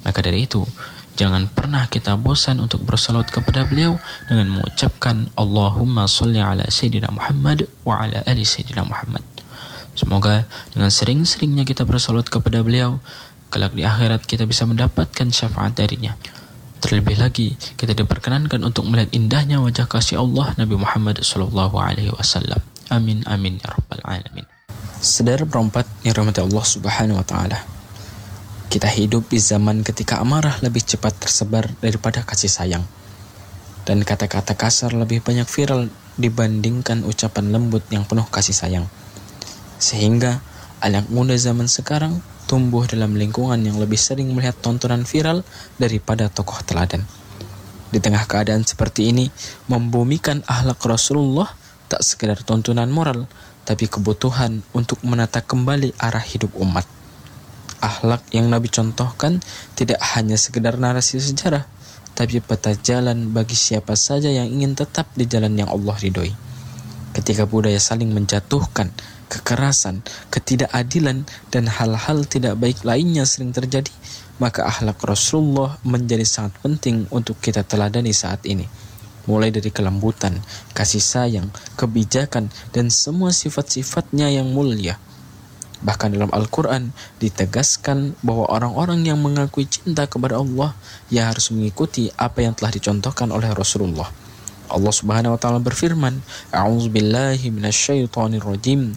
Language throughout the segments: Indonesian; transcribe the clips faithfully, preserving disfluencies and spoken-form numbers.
Maka dari itu, jangan pernah kita bosan untuk bersalawat kepada beliau dengan mengucapkan Allahumma sholli ala Sayyidina Muhammad wa ala ali Sayyidina Muhammad. Semoga dengan sering-seringnya kita bersalawat kepada beliau, kelak di akhirat kita bisa mendapatkan syafaat darinya. Terlebih lagi, kita diperkenankan untuk melihat indahnya wajah kasih Allah Nabi Muhammad sallallahu alaihi wasallam. Amin amin ya rabbal alamin. Saudara perempat yang rahmati Allah Subhanahu wa taala. Kita hidup di zaman ketika amarah lebih cepat tersebar daripada kasih sayang. Dan kata-kata kasar lebih banyak viral dibandingkan ucapan lembut yang penuh kasih sayang. Sehingga anak muda zaman sekarang tumbuh dalam lingkungan yang lebih sering melihat tontonan viral daripada tokoh teladan. Di tengah keadaan seperti ini, membumikan akhlak Rasulullah tak sekedar tontonan moral, tapi kebutuhan untuk menata kembali arah hidup umat. Akhlak yang Nabi contohkan tidak hanya sekedar narasi sejarah, tapi peta jalan bagi siapa saja yang ingin tetap di jalan yang Allah ridhoi. Ketika budaya saling menjatuhkan, kekerasan, ketidakadilan, dan hal-hal tidak baik lainnya sering terjadi, maka akhlak Rasulullah menjadi sangat penting untuk kita teladani saat ini. Mulai dari kelembutan, kasih sayang, kebijakan, dan semua sifat-sifatnya yang mulia. Bahkan dalam Al-Quran ditegaskan bahwa orang-orang yang mengakui cinta kepada Allah ya harus mengikuti apa yang telah dicontohkan oleh Rasulullah. Allah Subhanahu wa taala berfirman, A'udzubillahi minasyaitonir rajim.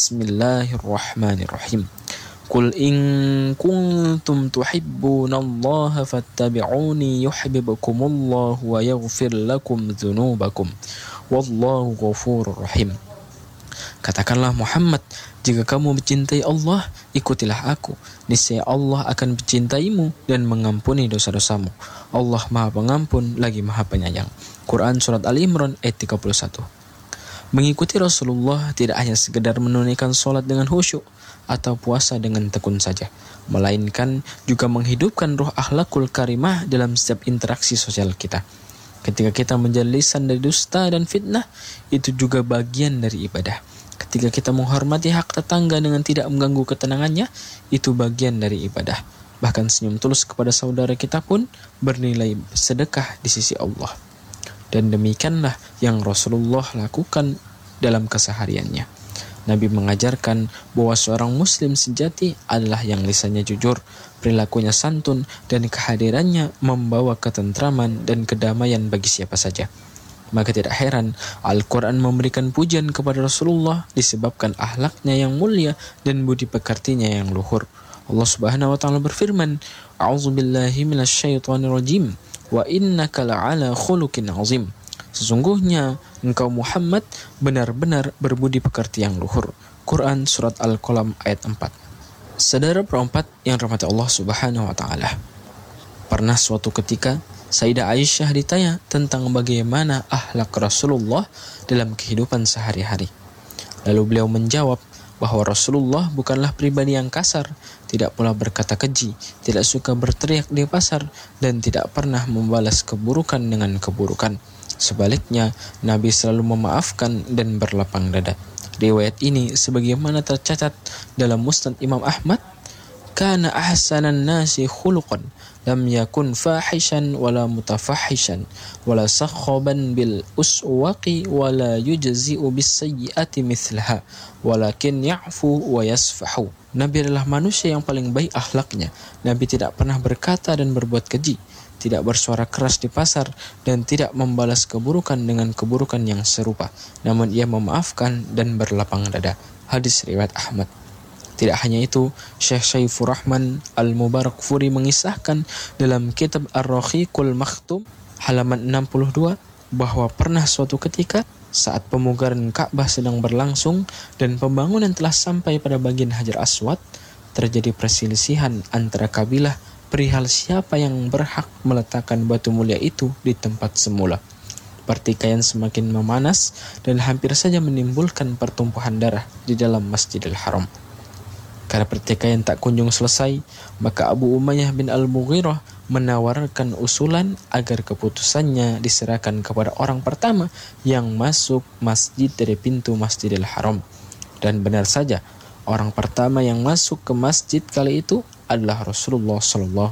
Bismillahirrahmanirrahim. Qul in kuntum tuhibbunallaha fattabi'uni yuhibbukumullahu wa yaghfir lakum dzunubakum. Wallahu ghafurur rahim. Katakanlah Muhammad, jika kamu mencintai Allah, ikutilah aku. Niscaya Allah akan mencintaimu dan mengampuni dosa-dosamu. Allah Maha Pengampun lagi Maha Penyayang. Quran Surat Ali Imran ayat tiga puluh satu. Mengikuti Rasulullah tidak hanya sekedar menunaikan sholat dengan khusyuk atau puasa dengan tekun saja, melainkan juga menghidupkan ruh akhlakul karimah dalam setiap interaksi sosial kita. Ketika kita menjadi lisan dari dusta dan fitnah, itu juga bagian dari ibadah. Ketika kita menghormati hak tetangga dengan tidak mengganggu ketenangannya, itu bagian dari ibadah. Bahkan senyum tulus kepada saudara kita pun bernilai sedekah di sisi Allah. Dan demikianlah yang Rasulullah lakukan dalam kesehariannya. Nabi mengajarkan bahwa seorang muslim sejati adalah yang lisannya jujur, perilakunya santun, dan kehadirannya membawa ketentraman dan kedamaian bagi siapa saja. Maka tidak heran Al-Quran memberikan pujian kepada Rasulullah disebabkan akhlaknya yang mulia dan budi pekertinya yang luhur. Allah Subhanahu wa taala berfirman, A'udzubillahi minasyaitonirrajim wa innaka la'ala khuluqin azim. Sesungguhnya engkau Muhammad benar-benar berbudi pekerti yang luhur. Quran Surat Al-Qalam ayat empat. Saudara perempat yang rahmati Allah Subhanahu wa taala. Pernah suatu ketika Sayyidah Aisyah ditanya tentang bagaimana akhlak Rasulullah dalam kehidupan sehari-hari. Lalu beliau menjawab bahwa Rasulullah bukanlah pribadi yang kasar, tidak pula berkata keji, tidak suka berteriak di pasar, dan tidak pernah membalas keburukan dengan keburukan. Sebaliknya, Nabi selalu memaafkan dan berlapang dada. Riwayat ini sebagaimana tercatat dalam Musnad Imam Ahmad, kana ahsanan nasi khuluqan lam yakun fahishan wala mutafahishan wala sakhaban bil uswaqi wala yujzi'u bis sayyiati mithlaha walakin ya'fu wa yasfahu. Nabi adalah manusia yang paling baik akhlaknya. Nabi tidak pernah berkata dan berbuat keji, tidak bersuara keras di pasar, dan tidak membalas keburukan dengan keburukan yang serupa. Namun ia memaafkan dan berlapang dada. Hadis riwayat Ahmad. Tidak hanya itu, Syekh Syaifur Rahman Al-Mubarakfuri mengisahkan dalam kitab Ar-Rahiqul Makhtum halaman enam puluh dua bahwa pernah suatu ketika saat pemugaran Ka'bah sedang berlangsung dan pembangunan telah sampai pada bagian Hajar Aswad, terjadi perselisihan antara kabilah perihal siapa yang berhak meletakkan batu mulia itu di tempat semula. Pertikaian semakin memanas dan hampir saja menimbulkan pertumpahan darah di dalam Masjidil Haram. Karena pertikaian tak kunjung selesai, maka Abu Umayyah bin Al-Mughirah menawarkan usulan agar keputusannya diserahkan kepada orang pertama yang masuk masjid dari pintu Masjidil Haram. Dan benar saja, orang pertama yang masuk ke masjid kali itu adalah Rasulullah sallallahu